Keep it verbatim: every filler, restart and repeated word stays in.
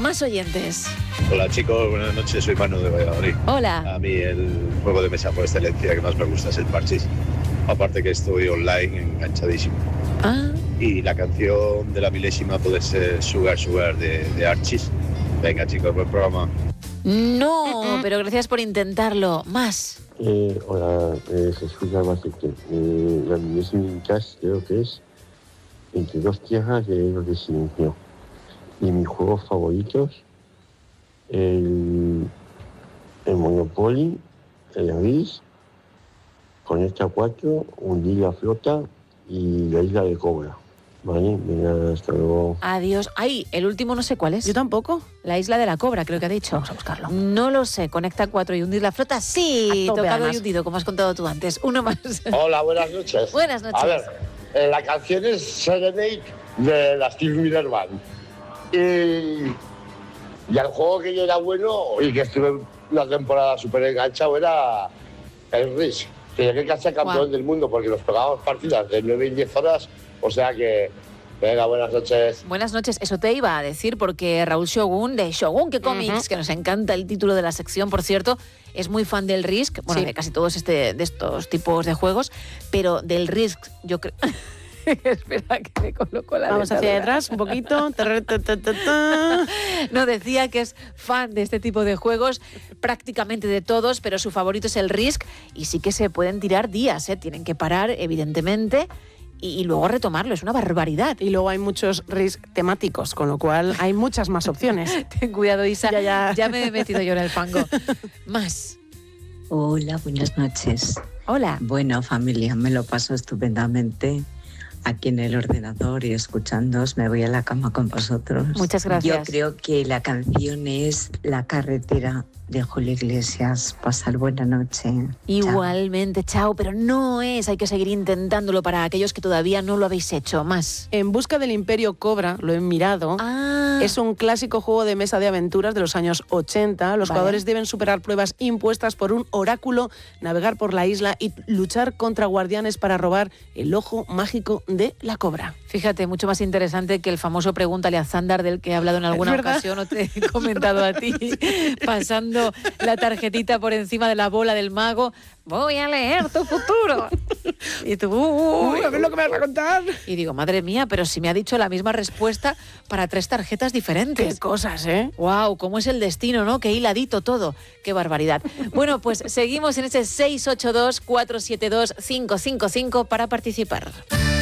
más oyentes. Hola chicos, buenas noches, soy Manu de Valladolid. Hola. A mí el juego de mesa por excelencia que más me gusta es el Parchís. Aparte que estoy online enganchadísimo. Ah. Y la canción de la milésima puede ser Sugar Sugar de, de Archis. Venga chicos, buen programa. No, pero gracias por intentarlo. Más. Eh, hola, eh, Jesús Albacete. Eh, la milésima Cash creo que es Entre dos tierras de los de Silencio. Y mis juegos favoritos, el, el Monopoly, el Risk, Conecta cuatro, Hundir la Flota y la Isla de Cobra. Vale, venga, hasta luego. Adiós. Ay, el último no sé cuál es. Yo tampoco. La Isla de la Cobra, creo que ha dicho. Vamos a buscarlo. No lo sé. Conecta cuatro y hundir la flota. Sí, tope, tocado además. y hundido, como has contado tú antes. Uno más. Hola, buenas noches. Buenas noches. A ver, eh, la canción es Serenade de la Steve Miller Band. Y, y el juego que yo era bueno y que estuve una temporada súper enganchado era el Risk. Que llegué casi a campeón Guau. del mundo porque nos pegábamos partidas de nueve y diez horas. O sea que, venga, buenas noches. Buenas noches, eso te iba a decir porque Raúl Shogun de Shogun que Comics, Uh-huh. que nos encanta el título de la sección, por cierto, es muy fan del Risk, bueno, Sí. de casi todos este, de estos tipos de juegos, pero del Risk yo creo... Espera que me coloco la Vamos hacia dentadura. atrás un poquito. Tarra, ta, ta, ta, ta. No, decía que es fan de este tipo de juegos, prácticamente de todos, pero su favorito es el Risk y sí que se pueden tirar días, ¿eh? Tienen que parar, evidentemente, y, y luego retomarlo, es una barbaridad. Y luego hay muchos Risk temáticos, con lo cual hay muchas más opciones. Ten cuidado, Isa, Ya, ya. ya me he metido yo en el fango. Más. Hola, buenas noches. Hola. Bueno, familia, me lo paso estupendamente aquí en el ordenador y escuchándoos. Me voy a la cama con vosotros. Muchas gracias. Yo creo que la canción es La carretera de Julio Iglesias. Pasar buena noche. Igualmente, chao, pero no es, hay que seguir intentándolo para aquellos que todavía no lo habéis hecho. Más. En busca del Imperio Cobra, lo he mirado. Ah, Es un clásico juego de mesa de aventuras de los años ochenta. Los Vale. jugadores deben superar pruebas impuestas por un oráculo, navegar por la isla y luchar contra guardianes para robar el ojo mágico de la cobra. fíjate, mucho más interesante que el famoso Pregúntale a Zandar del que he hablado en alguna verdad. ocasión o te he comentado a ti, pasando la tarjetita por encima de la bola del mago. Voy a leer tu futuro. Y tú, uy, a ver lo que me vas a contar. y digo, madre mía, pero si me ha dicho la misma respuesta para tres tarjetas diferentes. Qué cosas, ¿eh? Wow, cómo es el destino, ¿no? Qué hiladito todo. Qué barbaridad. Bueno, pues seguimos en ese seis ocho dos, cuatro siete dos, cinco cinco cinco para participar.